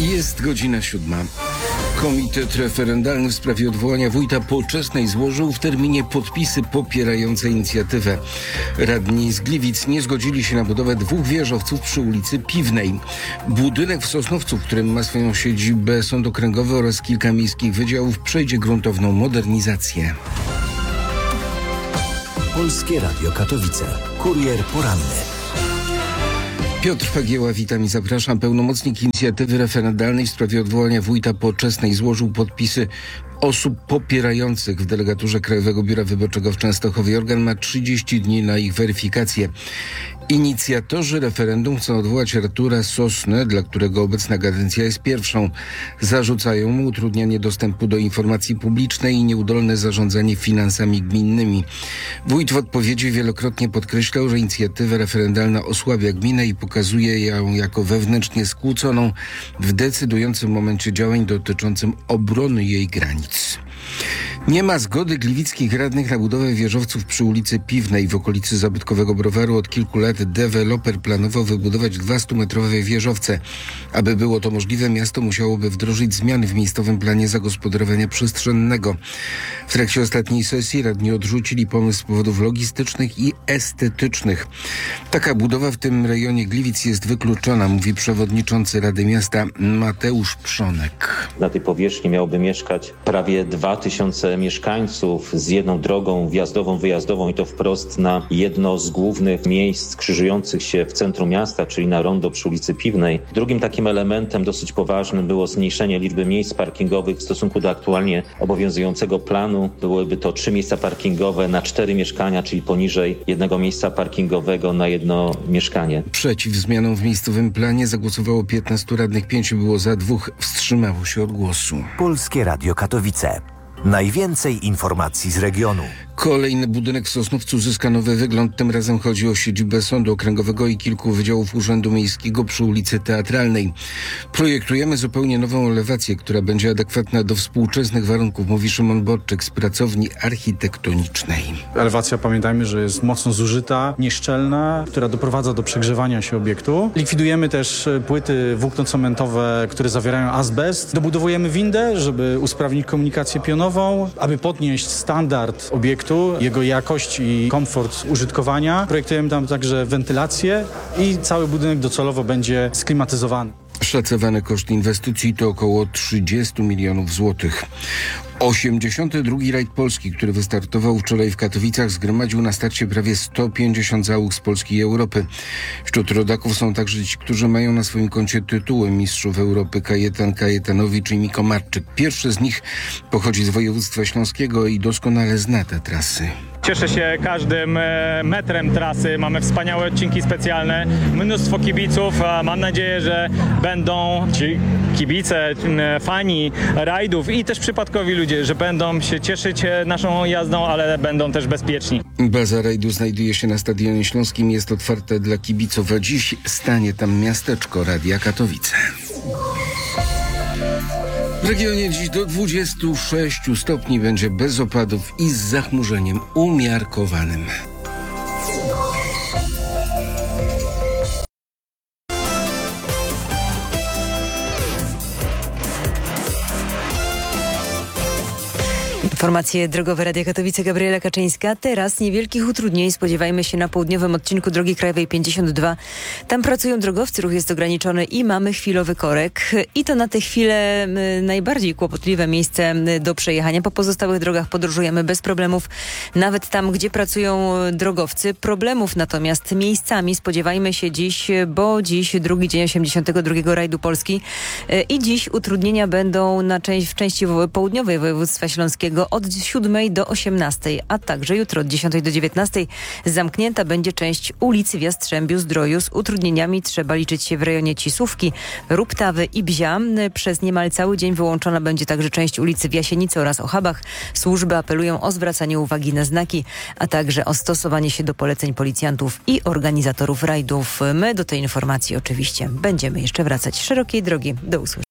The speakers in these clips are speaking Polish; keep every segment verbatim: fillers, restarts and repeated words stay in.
Jest godzina siódma. Komitet referendalny w sprawie odwołania wójta Poczesnej złożył w terminie podpisy popierające inicjatywę. Radni z Gliwic nie zgodzili się na budowę dwóch wieżowców przy ulicy Piwnej. Budynek w Sosnowcu, w którym ma swoją siedzibę Sąd Okręgowy oraz kilka miejskich wydziałów, przejdzie gruntowną modernizację. Polskie Radio Katowice. Kurier poranny. Piotr Fagieła, witam i zapraszam. Pełnomocnik inicjatywy referendalnej w sprawie odwołania wójta Poczesnej złożył podpisy osób popierających w delegaturze Krajowego Biura Wyborczego w Częstochowie. Organ ma trzydzieści dni na ich weryfikację. Inicjatorzy referendum chcą odwołać Artura Sosnę, dla którego obecna kadencja jest pierwszą. Zarzucają mu utrudnianie dostępu do informacji publicznej i nieudolne zarządzanie finansami gminnymi. Wójt w odpowiedzi wielokrotnie podkreślał, że inicjatywa referendalna osłabia gminę i pokazuje ją jako wewnętrznie skłóconą w decydującym momencie działań dotyczącym obrony jej granic. Nie ma zgody gliwickich radnych na budowę wieżowców przy ulicy Piwnej w okolicy zabytkowego browaru. Od kilku lat deweloper planował wybudować dwa stumetrowe wieżowce. Aby było to możliwe, miasto musiałoby wdrożyć zmiany w miejscowym planie zagospodarowania przestrzennego. W trakcie ostatniej sesji radni odrzucili pomysł z powodów logistycznych i estetycznych. Taka budowa w tym rejonie Gliwic jest wykluczona, mówi przewodniczący Rady Miasta Mateusz Przonek. Na tej powierzchni miałoby mieszkać prawie dwa tysiące mieszkańców z jedną drogą wjazdową, wyjazdową i to wprost na jedno z głównych miejsc krzyżujących się w centrum miasta, czyli na rondo przy ulicy Piwnej. Drugim takim elementem dosyć poważnym było zmniejszenie liczby miejsc parkingowych w stosunku do aktualnie obowiązującego planu. Byłyby to trzy miejsca parkingowe na cztery mieszkania, czyli poniżej jednego miejsca parkingowego na jedno mieszkanie. Przeciw zmianom w miejscowym planie zagłosowało piętnastu radnych, pięciu było za, dwóch wstrzymało się od głosu. Polskie Radio Katowice. Najwięcej informacji z regionu. Kolejny budynek w Sosnowcu zyska nowy wygląd. Tym razem chodzi o siedzibę Sądu Okręgowego i kilku wydziałów Urzędu Miejskiego przy ulicy Teatralnej. Projektujemy zupełnie nową elewację, która będzie adekwatna do współczesnych warunków, mówi Szymon Borczyk z pracowni architektonicznej. Elewacja, pamiętajmy, że jest mocno zużyta, nieszczelna, która doprowadza do przegrzewania się obiektu. Likwidujemy też płyty włóknocementowe, które zawierają azbest. Dobudowujemy windę, żeby usprawnić komunikację pionową, aby podnieść standard obiektu, jego jakość i komfort użytkowania. Projektujemy tam także wentylację i cały budynek docelowo będzie sklimatyzowany. Szacowany koszt inwestycji to około trzydzieści milionów złotych. osiemdziesiąty drugi rajd Polski, który wystartował wczoraj w Katowicach, zgromadził na starcie prawie sto pięćdziesiąt załóg z Polski i Europy. Wśród rodaków są także ci, którzy mają na swoim koncie tytuły mistrzów Europy: Kajetan Kajetanowicz i Miko Marczyk. Pierwszy z nich pochodzi z województwa śląskiego i doskonale zna te trasy. Cieszę się każdym metrem trasy. Mamy wspaniałe odcinki specjalne, mnóstwo kibiców. Mam nadzieję, że będą ci kibice, fani rajdów i też przypadkowi ludzie, że będą się cieszyć naszą jazdą, ale będą też bezpieczni. Baza rajdu znajduje się na Stadionie Śląskim. Jest otwarte dla kibiców, a dziś stanie tam miasteczko Radia Katowice. W regionie dziś do dwudziestu sześciu stopni, będzie bez opadów i z zachmurzeniem umiarkowanym. Informacje drogowe Radia Katowice, Gabriela Kaczyńska. Teraz niewielkich utrudnień spodziewajmy się na południowym odcinku drogi krajowej pięćdziesiąt dwa. Tam pracują drogowcy, ruch jest ograniczony i mamy chwilowy korek. I to na tę chwilę najbardziej kłopotliwe miejsce do przejechania. Po pozostałych drogach podróżujemy bez problemów, nawet tam, gdzie pracują drogowcy. Problemów natomiast miejscami spodziewajmy się dziś, bo dziś drugi dzień osiemdziesiątego drugiego rajdu Polski i dziś utrudnienia będą na część, w części południowej województwa śląskiego od siódmej do osiemnastej, a także jutro od dziesiątej do dziewiętnastej zamknięta będzie część ulicy w Jastrzębiu-Zdroju. Z utrudnieniami trzeba liczyć się w rejonie Cisówki, Ruptawy i Bzia. Przez niemal cały dzień wyłączona będzie także część ulicy w Jasienicy oraz Ochabach. Służby apelują o zwracanie uwagi na znaki, a także o stosowanie się do poleceń policjantów i organizatorów rajdów. My do tej informacji oczywiście będziemy jeszcze wracać. Szerokiej drogi. Do usłyszenia.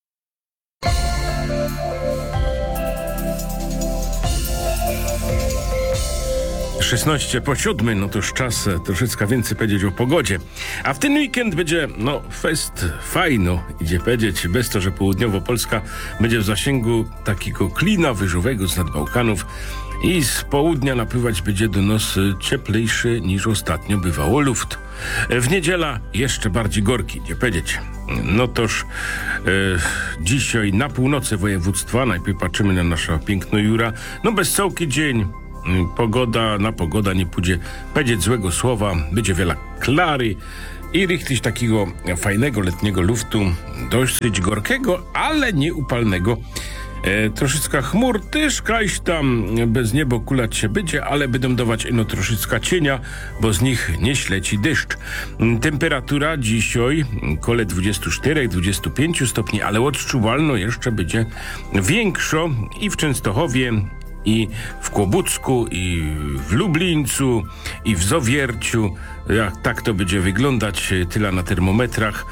szesnaście po siódmej, no to już czas troszeczkę więcej powiedzieć o pogodzie. A w ten weekend będzie, no, fest fajno, idzie powiedzieć, bez to, że południowo-Polska będzie w zasięgu takiego klina wyżowego z nad Bałkanów i z południa napływać będzie do nas cieplejszy niż ostatnio bywało luft. W niedziela jeszcze bardziej gorki, idzie powiedzieć. No toż e, dzisiaj na północy województwa, najpierw patrzymy na nasza piękno Jura, no bez całki dzień. Pogoda, na pogoda nie pójdzie powiedzieć złego słowa, będzie wiele klary i rychtyś takiego fajnego letniego luftu, dosyć gorkiego, ale nie upalnego. E, troszeczkę chmur też kaś tam bez niebo kulać się będzie, ale będą dawać ino troszeczkę cienia, bo z nich nie śleci deszcz. Temperatura dzisiaj kole dwadzieścia cztery do dwudziestu pięciu stopni, ale odczuwalno jeszcze będzie większo i w Częstochowie, i w Kłobucku, i w Lublińcu, i w Zawierciu. Jak tak to będzie wyglądać, tyle na termometrach.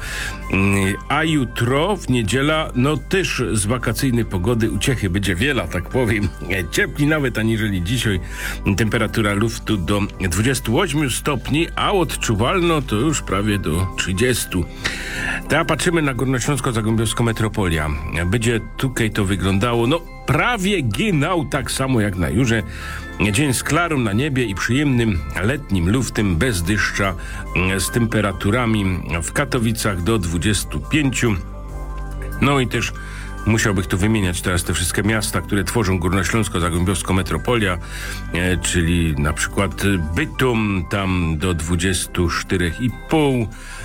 A jutro, w niedziela, no też z wakacyjnej pogody uciechy będzie wiele, tak powiem. Ciepli nawet aniżeli dzisiaj. Temperatura luftu do dwudziestu ośmiu stopni, a odczuwalno to już prawie do trzydziestu. Teraz patrzymy na Górnośląsko-Zagłębiowską metropolia. Będzie tutaj to wyglądało, no prawie ginał tak samo jak na Jurze. Dzień z klarą na niebie i przyjemnym letnim luftem bez deszcza, z temperaturami w Katowicach do dwudziestu pięciu. No i też musiałbym tu wymieniać teraz te wszystkie miasta, które tworzą Górnośląsko-Zagłębiowską metropolia, e, czyli na przykład Bytom tam do dwudziestu czterech i pół,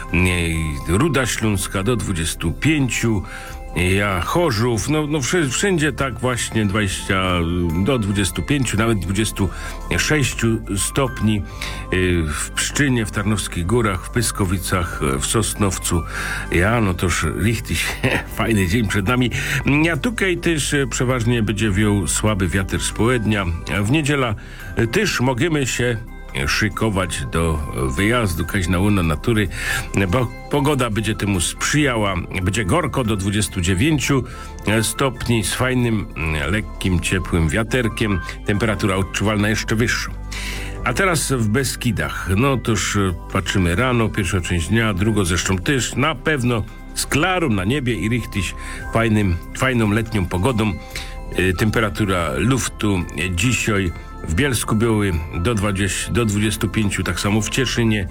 e, Ruda Śląska do dwudziestu pięciu, ja Chorzów, no, no wszędzie tak właśnie dwadzieścia do dwudziestu pięciu, nawet dwudziestu sześciu stopni, w Pszczynie, w Tarnowskich Górach, w Pyskowicach, w Sosnowcu. Ja, no toż richtig fajny dzień przed nami. A tutaj też przeważnie będzie wiał słaby wiatr z południa. W niedziela też możemy się szykować do wyjazdu kaś na łono natury, bo pogoda będzie temu sprzyjała. Będzie gorko do dwudziestu dziewięciu stopni z fajnym, lekkim, ciepłym wiaterkiem. Temperatura odczuwalna jeszcze wyższa. A teraz w Beskidach. No toż patrzymy rano, pierwsza część dnia, drugo zresztą też. Na pewno z klarą na niebie i rychtyś fajnym, fajną letnią pogodą. Temperatura luftu dzisiaj w Bielsku-Biały do dwudziestu, do dwudziestu pięciu, tak samo w Cieszynie,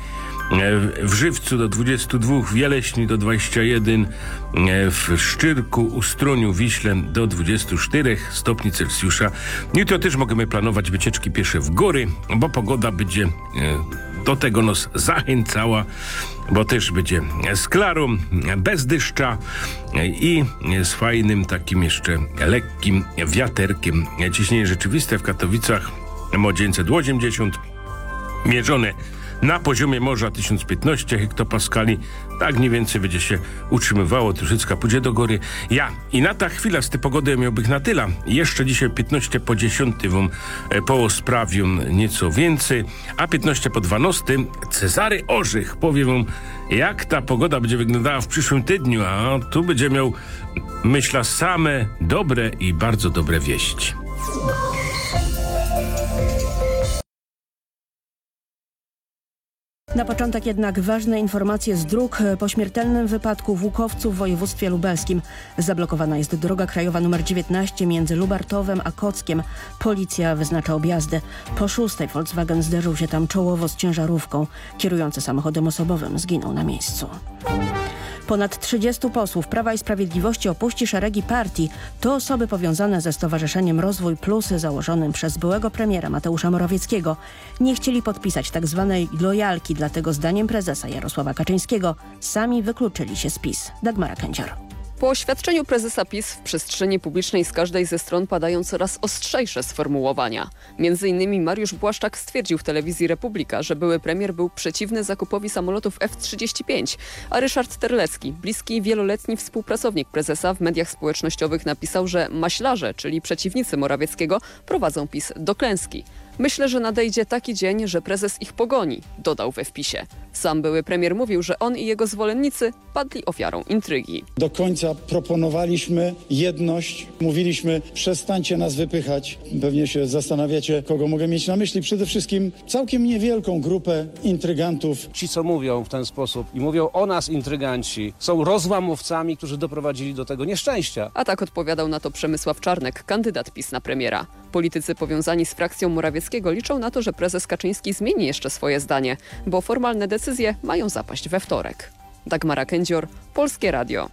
w Żywcu do dwudziestu dwóch, w Jeleśni do dwudziestu jeden, w Szczyrku, Ustroniu, Wiśle do dwudziestu czterech stopni Celsjusza. Jutro też możemy planować wycieczki piesze w góry, bo pogoda będzie do tego nas zachęcała, bo też będzie z klarą, bez deszcza i z fajnym takim jeszcze lekkim wiaterkiem. Ciśnienie rzeczywiste w Katowicach ma dziewięćset osiemdziesiąt, mierzone na poziomie morza tysiąc piętnaście hektopaskali. Tak mniej więcej będzie się utrzymywało, troszeczkę pójdzie do góry. Ja i na ta chwila z tej pogody miałbych na tyle. Jeszcze dzisiaj piętnaście po dziesiątej wam posprawię nieco więcej, a piętnaście po dwunastej Cezary Orzech powie wam, jak ta pogoda będzie wyglądała w przyszłym tygodniu, a tu będzie miał, myślę, same dobre i bardzo dobre wieści. Na początek jednak ważne informacje z dróg. Po śmiertelnym wypadku w Łukowcu w województwie lubelskim zablokowana jest droga krajowa nr dziewiętnaście między Lubartowem a Kockiem. Policja wyznacza objazdy. Po szóstej Volkswagen zderzył się tam czołowo z ciężarówką. Kierujący samochodem osobowym zginął na miejscu. Ponad trzydziestu posłów Prawa i Sprawiedliwości opuści szeregi partii. To osoby powiązane ze Stowarzyszeniem Rozwój Plus założonym przez byłego premiera Mateusza Morawieckiego. Nie chcieli podpisać tak zwanej lojalki, dlatego zdaniem prezesa Jarosława Kaczyńskiego sami wykluczyli się z PiS. Dagmara Kędzior. Po oświadczeniu prezesa PiS w przestrzeni publicznej z każdej ze stron padają coraz ostrzejsze sformułowania. Między innymi Mariusz Błaszczak stwierdził w telewizji Republika, że były premier był przeciwny zakupowi samolotów F trzydzieści pięć, a Ryszard Terlecki, bliski i wieloletni współpracownik prezesa, w mediach społecznościowych napisał, że maślarze, czyli przeciwnicy Morawieckiego, prowadzą PiS do klęski. Myślę, że nadejdzie taki dzień, że prezes ich pogoni, dodał we wpisie. Sam były premier mówił, że on i jego zwolennicy padli ofiarą intrygi. Do końca proponowaliśmy jedność, mówiliśmy przestańcie nas wypychać. Pewnie się zastanawiacie, kogo mogę mieć na myśli. Przede wszystkim całkiem niewielką grupę intrygantów. Ci, co mówią w ten sposób i mówią o nas intryganci, są rozłamowcami, którzy doprowadzili do tego nieszczęścia. A tak odpowiadał na to Przemysław Czarnek, kandydat PiS na premiera. Politycy powiązani z frakcją Morawieckiego liczą na to, że prezes Kaczyński zmieni jeszcze swoje zdanie, bo formalne decyzje mają zapaść we wtorek. Dagmara Kędzior, Polskie Radio.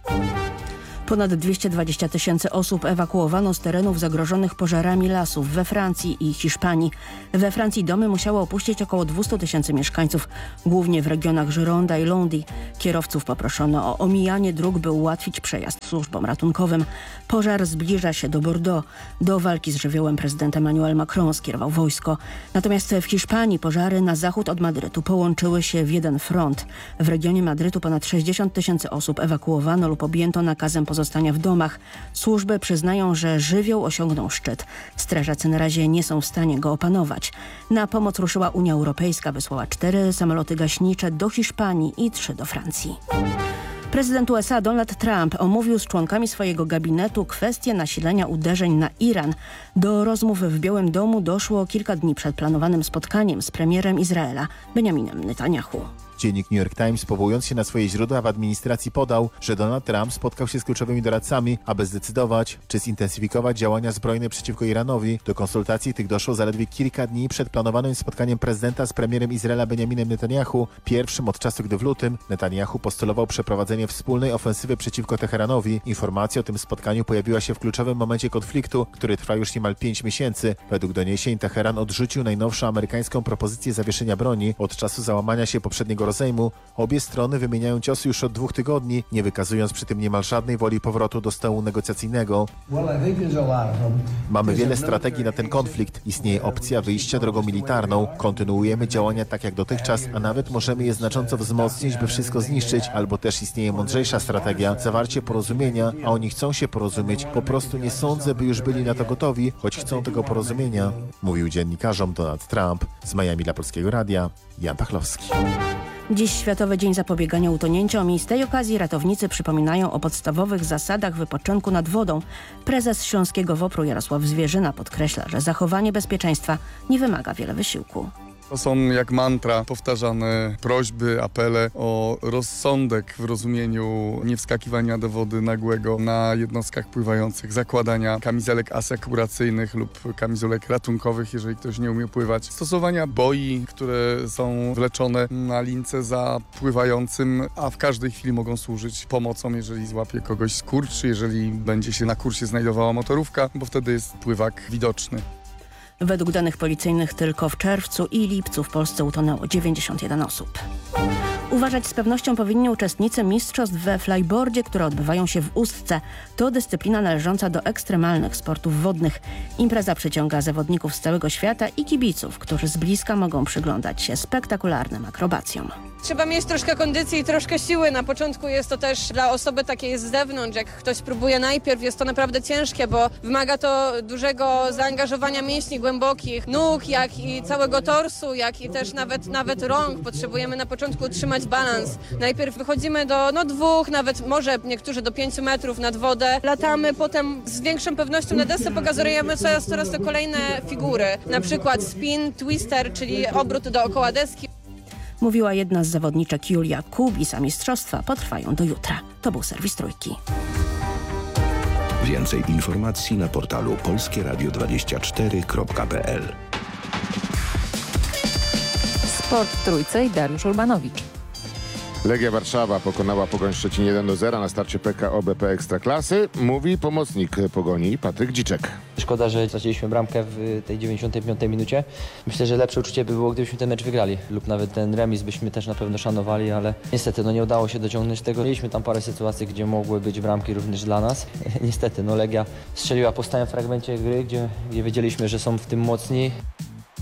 Ponad dwieście dwadzieścia tysięcy osób ewakuowano z terenów zagrożonych pożarami lasów we Francji i Hiszpanii. We Francji domy musiało opuścić około dwieście tysięcy mieszkańców, głównie w regionach Gironda i Landy. Kierowców poproszono o omijanie dróg, by ułatwić przejazd służbom ratunkowym. Pożar zbliża się do Bordeaux. Do walki z żywiołem prezydent Emmanuel Macron skierował wojsko. Natomiast w Hiszpanii pożary na zachód od Madrytu połączyły się w jeden front. W regionie Madrytu ponad sześćdziesiąt tysięcy osób ewakuowano lub objęto nakazem pozostania w domach. Służby przyznają, że żywioł osiągnął szczyt. Strażacy na razie nie są w stanie go opanować. Na pomoc ruszyła Unia Europejska, wysłała cztery samoloty gaśnicze do Hiszpanii i trzy do Francji. Prezydent U S A Donald Trump omówił z członkami swojego gabinetu kwestię nasilenia uderzeń na Iran. Do rozmów w Białym Domu doszło kilka dni przed planowanym spotkaniem z premierem Izraela Benjaminem Netanyahu. Dziennik New York Times, powołując się na swoje źródła w administracji, podał, że Donald Trump spotkał się z kluczowymi doradcami, aby zdecydować, czy zintensyfikować działania zbrojne przeciwko Iranowi. Do konsultacji tych doszło zaledwie kilka dni przed planowanym spotkaniem prezydenta z premierem Izraela Benjaminem Netanyahu, pierwszym od czasu, gdy w lutym Netanyahu postulował przeprowadzenie wspólnej ofensywy przeciwko Teheranowi. Informacja o tym spotkaniu pojawiła się w kluczowym momencie konfliktu, który trwa już niemal pięć miesięcy. Według doniesień Teheran odrzucił najnowszą amerykańską propozycję zawieszenia broni od czasu załamania się poprzedniego rozejmu. Obie strony wymieniają ciosy już od dwóch tygodni, nie wykazując przy tym niemal żadnej woli powrotu do stołu negocjacyjnego. Mamy wiele strategii na ten konflikt. Istnieje opcja wyjścia drogą militarną. Kontynuujemy działania tak jak dotychczas, a nawet możemy je znacząco wzmocnić, by wszystko zniszczyć. Albo też istnieje mądrzejsza strategia, zawarcie porozumienia, a oni chcą się porozumieć. Po prostu nie sądzę, by już byli na to gotowi, choć chcą tego porozumienia. Mówił dziennikarzom Donald Trump. Z Miami dla Polskiego Radia, Jan Pachlowski. Dziś Światowy Dzień Zapobiegania Utonięciom i z tej okazji ratownicy przypominają o podstawowych zasadach wypoczynku nad wodą. Prezes Śląskiego W O P R-u Jarosław Zwierzyna podkreśla, że zachowanie bezpieczeństwa nie wymaga wiele wysiłku. To są jak mantra powtarzane prośby, apele o rozsądek w rozumieniu niewskakiwania do wody nagłego na jednostkach pływających, zakładania kamizelek asekuracyjnych lub kamizelek ratunkowych, jeżeli ktoś nie umie pływać, stosowania boi, które są wleczone na lince za pływającym, a w każdej chwili mogą służyć pomocą, jeżeli złapie kogoś skurcz, jeżeli będzie się na kursie znajdowała motorówka, bo wtedy jest pływak widoczny. Według danych policyjnych tylko w czerwcu i lipcu w Polsce utonęło dziewięćdziesiąt jeden osób. Uważać z pewnością powinni uczestnicy mistrzostw we flyboardzie, które odbywają się w Ustce. To dyscyplina należąca do ekstremalnych sportów wodnych. Impreza przyciąga zawodników z całego świata i kibiców, którzy z bliska mogą przyglądać się spektakularnym akrobacjom. Trzeba mieć troszkę kondycji i troszkę siły. Na początku jest to też dla osoby takiej z zewnątrz. Jak ktoś próbuje najpierw, jest to naprawdę ciężkie, bo wymaga to dużego zaangażowania mięśni głębokich, nóg, jak i całego torsu, jak i też nawet, nawet rąk. Potrzebujemy na początku utrzymać balans. Najpierw wychodzimy do no, dwóch, nawet może niektórzy do pięciu metrów nad wodę. Latamy, potem z większą pewnością na desce pokazujemy coraz, coraz to kolejne figury. Na przykład spin, twister, czyli obrót dookoła deski. Mówiła jedna z zawodniczek Julia Kubis, a mistrzostwa potrwają do jutra. To był serwis Trójki. Więcej informacji na portalu polskie radio dwadzieścia cztery kropka p l. Sport w Trójce i Dariusz Urbanowicz. Legia Warszawa pokonała Pogoń Szczecin jeden do zera na starcie P K O B P Ekstraklasy, mówi pomocnik Pogoni Patryk Dziczek. Szkoda, że straciliśmy bramkę w tej dziewięćdziesiątej piątej minucie. Myślę, że lepsze uczucie by było, gdybyśmy ten mecz wygrali lub nawet ten remis byśmy też na pewno szanowali, ale niestety no nie udało się dociągnąć tego. Mieliśmy tam parę sytuacji, gdzie mogły być bramki również dla nas. Niestety no Legia strzeliła po stałym fragmencie gry, gdzie, gdzie wiedzieliśmy, że są w tym mocni.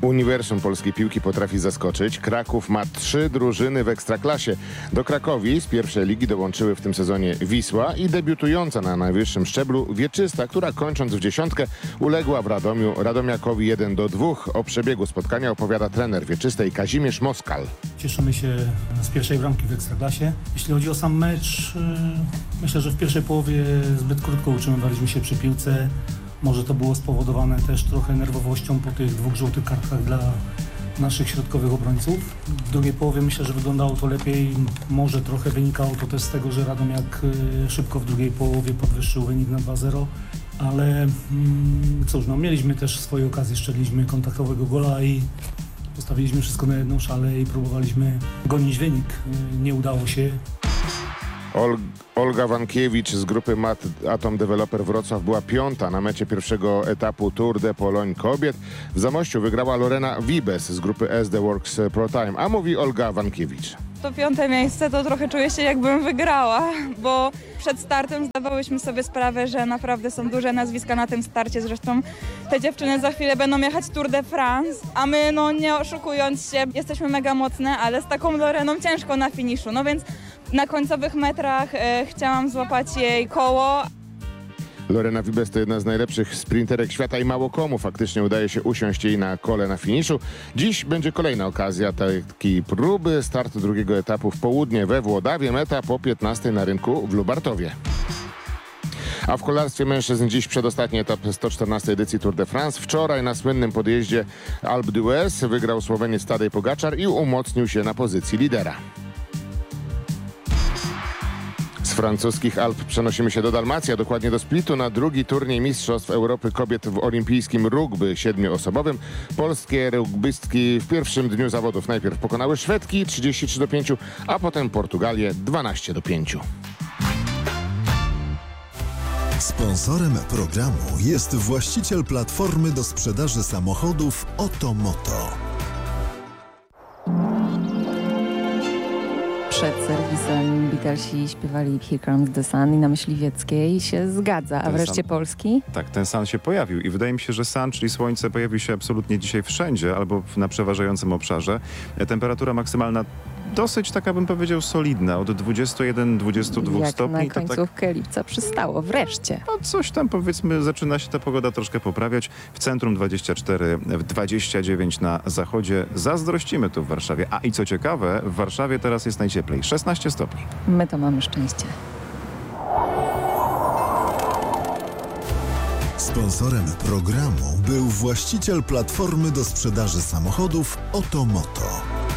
Uniwersum polskiej piłki potrafi zaskoczyć. Kraków ma trzy drużyny w Ekstraklasie. Do Krakowi z pierwszej ligi dołączyły w tym sezonie Wisła i debiutująca na najwyższym szczeblu Wieczysta, która kończąc w dziesiątkę uległa w Radomiu Radomiakowi jeden do dwóch. O przebiegu spotkania opowiada trener Wieczystej Kazimierz Moskal. Cieszymy się z pierwszej bramki w Ekstraklasie. Jeśli chodzi o sam mecz, myślę, że w pierwszej połowie zbyt krótko utrzymywaliśmy się przy piłce. Może to było spowodowane też trochę nerwowością po tych dwóch żółtych kartkach dla naszych środkowych obrońców. W drugiej połowie myślę, że wyglądało to lepiej. Może trochę wynikało to też z tego, że Radomiak szybko w drugiej połowie podwyższył wynik na dwa zero. Ale mm, cóż, no, mieliśmy też swoje okazje, strzeliliśmy kontaktowego gola i postawiliśmy wszystko na jedną szalę i próbowaliśmy gonić wynik. Nie udało się. Ol- Olga Wankiewicz z grupy Mat Atom Developer Wrocław była piąta na mecie pierwszego etapu Tour de Pologne kobiet. W Zamościu wygrała Lorena Wibes z grupy S D Works Pro Time, a mówi Olga Wankiewicz. To piąte miejsce to trochę czuję się, jakbym wygrała, bo przed startem zdawałyśmy sobie sprawę, że naprawdę są duże nazwiska na tym starcie. Zresztą te dziewczyny za chwilę będą jechać Tour de France, a my, no nie oszukując się, jesteśmy mega mocne, ale z taką Loreną ciężko na finiszu. No więc na końcowych metrach e, chciałam złapać jej koło. Lorena Wibes to jedna z najlepszych sprinterek świata i mało komu faktycznie udaje się usiąść jej na kole na finiszu. Dziś będzie kolejna okazja takiej próby startu drugiego etapu w południe we Włodawie. Meta po piętnastej na rynku w Lubartowie. A w kolarstwie mężczyzn dziś przedostatni etap sto czternastej edycji Tour de France. Wczoraj na słynnym podjeździe Alpe d'Huez wygrał Słoweniec Tadej Pogaczar i umocnił się na pozycji lidera. Z francuskich Alp przenosimy się do Dalmacji, a dokładnie do Splitu na drugi turniej Mistrzostw Europy Kobiet w olimpijskim rugby siedmioosobowym. Polskie rugbystki w pierwszym dniu zawodów najpierw pokonały Szwedki trzydzieści trzy do pięciu, a potem Portugalię dwanaście do pięciu. Sponsorem programu jest właściciel platformy do sprzedaży samochodów Otomoto. Przed serwisem Beatlesi śpiewali Here Comes the Sun i na Myśliwieckiej się zgadza, a Ten wreszcie sam. Polski? Tak, ten sun się pojawił i wydaje mi się, że sun, czyli słońce, pojawił się absolutnie dzisiaj wszędzie albo na przeważającym obszarze. Temperatura maksymalna dosyć, taka bym powiedział, solidna, od dwudziestu jeden do dwudziestu dwóch Jak stopni. na końcówkę tak... lipca przystało, wreszcie. No coś tam, powiedzmy, zaczyna się ta pogoda troszkę poprawiać. W centrum dwadzieścia cztery, dwadzieścia dziewięć na zachodzie. Zazdrościmy tu w Warszawie. A i co ciekawe, w Warszawie teraz jest najcieplej, szesnaście stopni. My to mamy szczęście. Sponsorem programu był właściciel platformy do sprzedaży samochodów Otomoto.